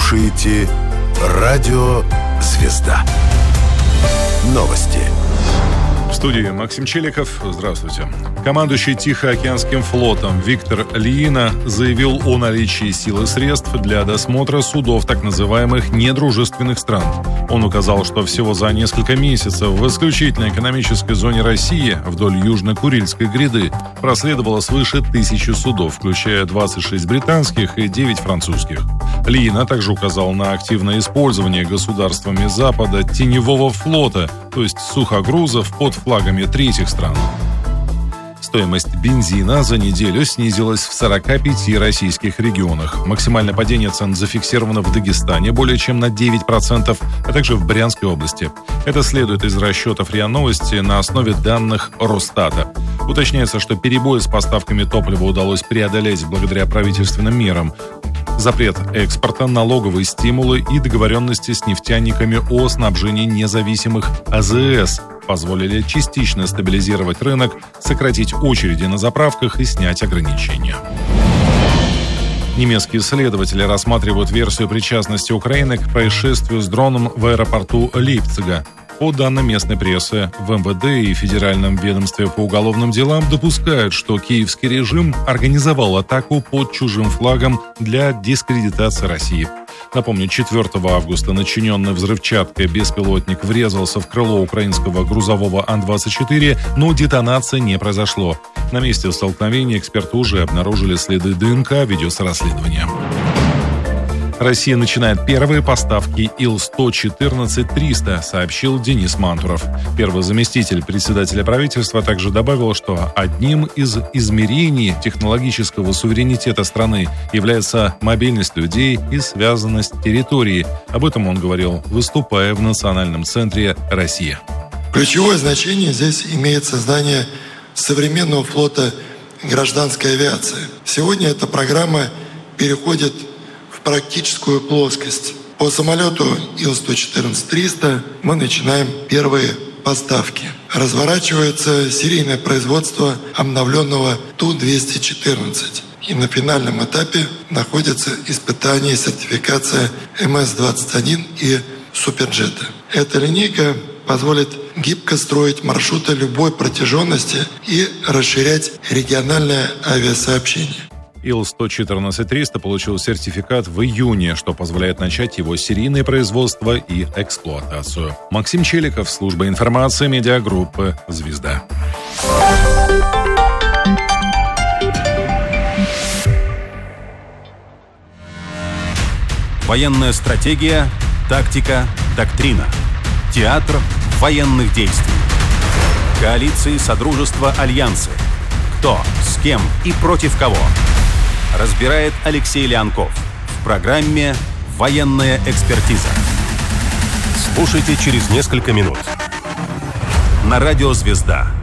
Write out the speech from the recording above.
слушаете Радио «Звезда». Новости. В студии Максим Челиков. Здравствуйте. Командующий Тихоокеанским флотом Виктор Лиина заявил о наличии сил и средств для досмотра судов так называемых недружественных стран. Он указал, что всего за несколько месяцев в исключительной экономической зоне России вдоль Южно-Курильской гряды проследовало свыше 1000 судов, включая 26 британских и 9 французских. Лиина также указал на активное использование государствами Запада теневого флота, то есть сухогрузов под флагами третьих стран. Стоимость бензина за неделю снизилась в 45 российских регионах. Максимальное падение цен зафиксировано в Дагестане более чем на 9%, а также в Брянской области. Это следует из расчетов РИА Новости на основе данных Росстата. Уточняется, что перебои с поставками топлива удалось преодолеть благодаря правительственным мерам. Запрет экспорта, налоговые стимулы и договоренности с нефтяниками о снабжении независимых АЗС позволили частично стабилизировать рынок, сократить очереди на заправках и снять ограничения. Немецкие следователи рассматривают версию причастности Украины к происшествию с дроном в аэропорту Лейпцига. По данным местной прессы, в МВД и Федеральном ведомстве по уголовным делам допускают, что киевский режим организовал атаку под чужим флагом для дискредитации России. Напомню, 4 августа начиненный взрывчаткой беспилотник врезался в крыло украинского грузового Ан-24, но детонации не произошло. На месте столкновения эксперты уже обнаружили следы ДНК, ведется расследование. Россия начинает первые поставки Ил-114-300, сообщил Денис Мантуров. Первый заместитель председателя правительства также добавил, что одним из измерений технологического суверенитета страны является мобильность людей и связанность территории. Об этом он говорил, выступая в Национальном центре «Россия». Ключевое значение здесь имеет создание современного флота гражданской авиации. Сегодня эта программа переходит в практическую плоскость. По самолету Ил-114-300 мы начинаем первые поставки. Разворачивается серийное производство обновленного Ту-214. И на финальном этапе находятся испытания и сертификация МС-21 и Суперджета. Эта линейка позволит гибко строить маршруты любой протяженности и расширять региональное авиасообщение. Ил-114-300 получил сертификат в июне, что позволяет начать его серийное производство и эксплуатацию. Максим Челиков, служба информации медиагруппы «Звезда». Военная стратегия, тактика, доктрина. Театр военных действий. Коалиции, содружества, альянсы. Кто, с кем и против кого. Разбирает Алексей Леонков в программе «Военная экспертиза». Слушайте через несколько минут. На радио «Звезда».